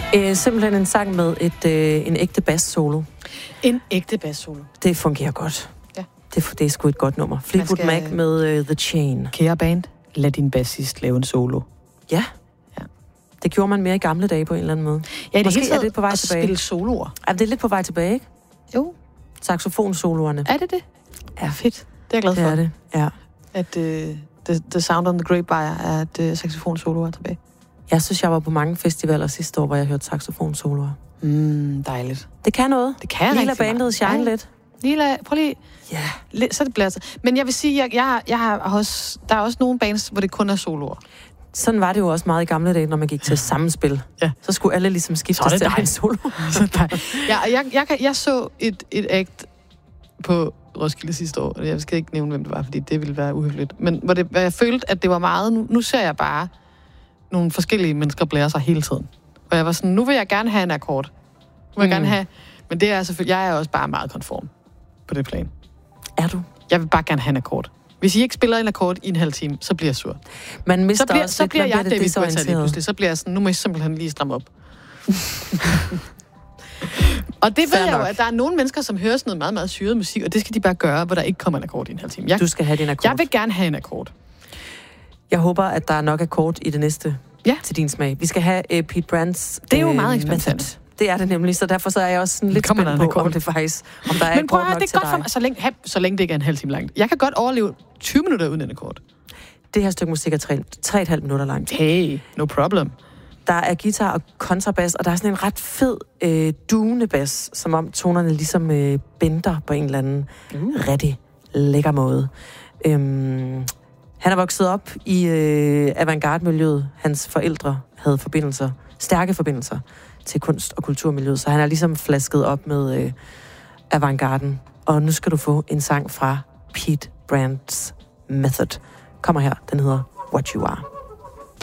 Simpelthen en sang med en ægte bass-solo. En ægte bass-solo. Det fungerer godt. Ja. Det er sgu et godt nummer. Fleetwood Mac med The Chain. Kære band, lad din bassist lave en solo. Ja. Det gjorde man mere i gamle dage på en eller anden måde. Ja, måske er det på vej tilbage. Spille soloer. Ja, det er lidt på vej tilbage, ikke? Jo. Saxofonsoloerne. Er det? Ja. Fedt. Det er jeg glad for. Det er det, ja. At the sound on the grapevine er, at saxofonsoloer er tilbage. Jeg synes, jeg var på mange festivaler sidste år, hvor jeg hørte saxofonsoloer. Dejligt. Det kan noget. Det kan Lila bandet shine lidt. Lila, prøv lige. Ja. Så det bliver så. Men jeg vil sige, der er også nogle bands, hvor det kun er soloer. Sådan var det jo også meget i gamle dage, når man gik til sammenspil. Ja. Så skulle alle ligesom skiftes til en solo. Jeg så et act på Roskilde sidste år. Jeg skal ikke nævne, hvem det var, fordi det ville være uhøfligt. Men hvor jeg følte, at det var meget... Nu ser jeg bare nogle forskellige mennesker blære sig hele tiden. Og jeg var sådan, nu vil jeg gerne have en akkord. Men det er selvfølgelig... Jeg er også bare meget konform på det plan. Er du? Jeg vil bare gerne have en akkord. Hvis I ikke spiller en akkord i en halv time, så bliver jeg sur. Man mister så bliver jeg David Guetta lige pludselig. Så bliver jeg sådan, nu må I simpelthen lige stramme op. Og det ved jeg jo, at der er nogle mennesker, som hører sådan noget meget, meget syret musik, og det skal de bare gøre, hvor der ikke kommer en akkord i en halv time. Du skal have din akkord. Jeg vil gerne have en akkord. Jeg håber, at der er nok akkord i det næste til din smag. Vi skal have Pete Brands det er jo meget eksperimenterende. Det er det nemlig, så derfor så er jeg også sådan lidt spændt på, om det faktisk, om der er men prøv at høre, det er godt for mig, så længe det ikke er en halv time langt. Jeg kan godt overleve 20 minutter uden en akkord. Det her stykke musik er 3,5 minutter langt. Hey, no problem. Der er guitar og kontrabas, og der er sådan en ret fed duende bas, som om tonerne ligesom bender på en eller anden rigtig lækker måde. Han er vokset op i avantgarde-miljøet. Hans forældre havde stærke forbindelser til kunst- og kulturmiljøet, så han er ligesom flasket op med avantgarden. Og nu skal du få en sang fra Pete Brands Method. Kommer her, den hedder What You Are.